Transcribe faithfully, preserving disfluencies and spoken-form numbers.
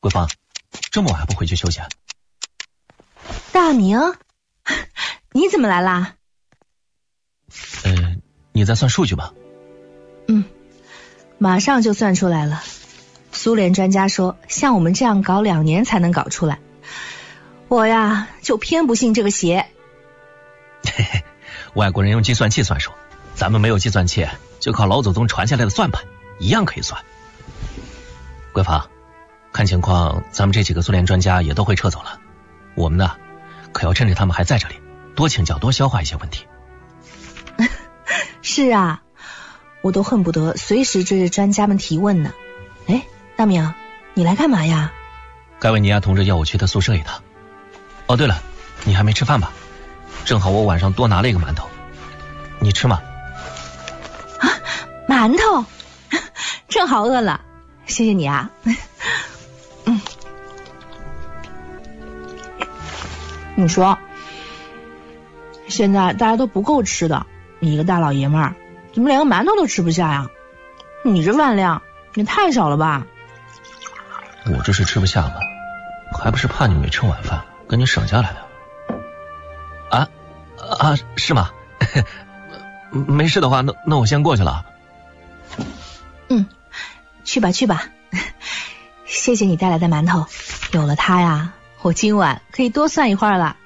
桂芳，这么晚还不回去休息啊？ 大明，你怎么来啦？ 呃，你在算数据吧？ 嗯，马上就算出来了。苏联专家说，像我们这样搞两年才能搞出来。我呀，就偏不信这个邪。 嘿嘿，外国人用计算器算数，咱们没有计算器，就靠老祖宗传下来的算盘，一样可以算。桂芳，看情况咱们这几个苏联专家也都会撤走了，我们呢，可要趁着他们还在这里，多请教多消化一些问题。 是啊，我都恨不得随时追着专家们提问呢。哎，大明，你来干嘛呀？ 盖维尼亚同志要我去他宿舍一趟。哦，对了，你还没吃饭吧？正好我晚上多拿了一个馒头，你吃吗？ 啊，馒头，正好饿了，谢谢你啊。嗯，你说，现在大家都不够吃的，你一个大老爷们儿，怎么连个馒头都吃不下呀？你这饭量也太少了吧？ 我这是吃不下吗？还不是怕你没吃晚饭，跟你省下来的。啊啊，是吗？没事的话，那那我先过去了。 嗯，去吧去吧，谢谢你带来的馒头，有了它呀，我今晚可以多算一会儿了。